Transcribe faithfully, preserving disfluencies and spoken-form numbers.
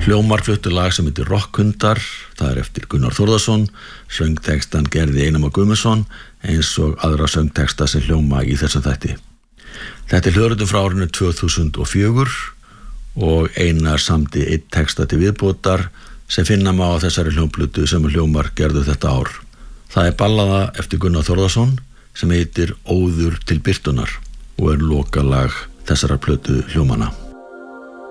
Hljómar fluttu lag sem heitir Rockhundar, það er eftir Gunnar Þórðarson, söngtextan gerði Einar Már Guðmundsson eins og aðra söngtexta sem hljóma í þessum þætti. Þetta er hljóðritun frá árinu tvö þúsund og fjögur og Einar samdi einn texta til viðbótar sem finna má á þessari hljómplötu sem hljómar gerðu þetta ár. Það er ballaða eftir Gunnar Þórðarson sem heitir Óður til birtunar og er lokalag þessara plötu hljómana.